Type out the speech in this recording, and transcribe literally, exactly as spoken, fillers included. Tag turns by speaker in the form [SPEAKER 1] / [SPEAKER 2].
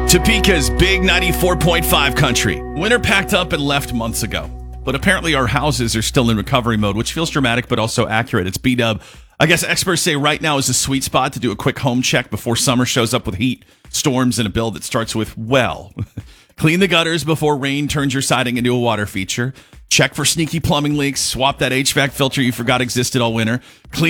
[SPEAKER 1] Topeka's big ninety-four point five country. Winter packed up and left months ago. But apparently our houses are still in recovery mode, which feels dramatic but also accurate. It's B-Dub. I guess experts say right now is a sweet spot to do a quick home check before summer shows up with heat, storms, and a bill that starts with, well, clean the gutters before rain turns your siding into a water feature. Check for sneaky plumbing leaks. Swap that H V A C filter you forgot existed all winter. Clean